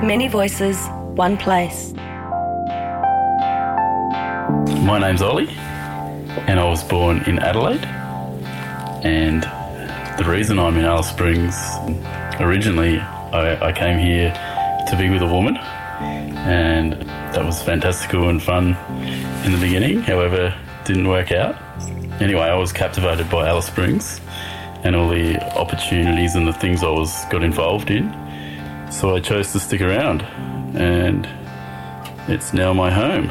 Many voices, one place. My name's Ollie, and I was born in Adelaide. And the reason I'm in Alice Springs, originally I came here to be with a woman, and that was fantastical and fun in the beginning. However, didn't work out. Anyway, I was captivated by Alice Springs and all the opportunities and the things I got involved in. So I chose to stick around, and it's now my home.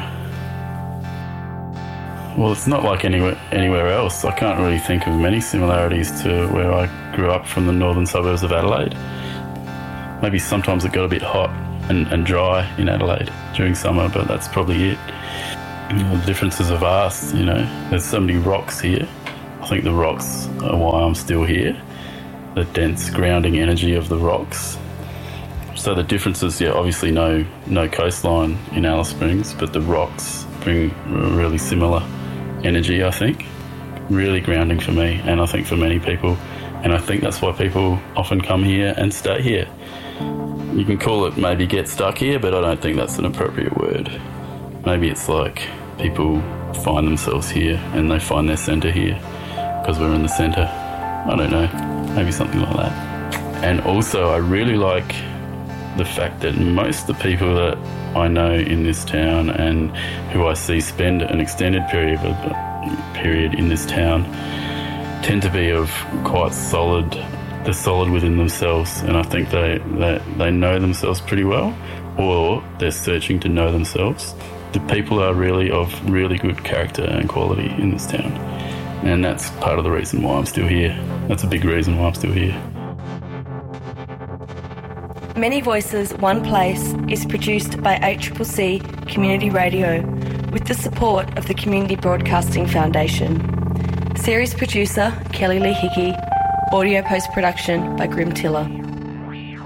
Well, it's not like anywhere else. I can't really think of many similarities to where I grew up from the northern suburbs of Adelaide. Maybe sometimes it got a bit hot and dry in Adelaide during summer, but that's probably it. The differences are vast, There's so many rocks here. I think the rocks are why I'm still here. The dense grounding energy of the rocks. So the differences, obviously no coastline in Alice Springs, but the rocks bring really similar energy, I think. Really grounding for me, and I think for many people. And I think that's why people often come here and stay here. You can call it maybe get stuck here, but I don't think that's an appropriate word. Maybe it's like people find themselves here and they find their centre here because we're in the centre. I don't know, maybe something like that. And also I really like the fact that most of the people that I know in this town and who I see spend an extended period in this town tend to be of quite solid. They're solid within themselves, and I think they know themselves pretty well, or they're searching to know themselves. The people are really of really good character and quality in this town, and that's part of the reason why I'm still here. That's a big reason why I'm still here. Many Voices, One Place is produced by ACCC Community Radio with the support of the Community Broadcasting Foundation. Series producer Kelly Lee Hickey. Audio post-production by Grim Tiller.